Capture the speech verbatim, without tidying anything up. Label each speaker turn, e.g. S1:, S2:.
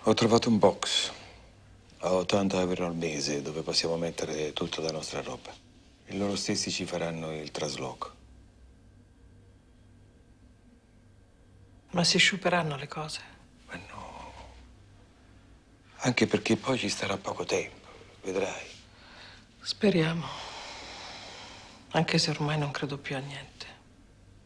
S1: Ho trovato un box a ottanta euro al mese dove possiamo mettere tutta la nostra roba. E loro stessi ci faranno il trasloco.
S2: Ma si sciuperanno le cose?
S1: Ma no. Anche perché poi ci starà poco tempo, vedrai.
S2: Speriamo. Anche se ormai non credo più a niente.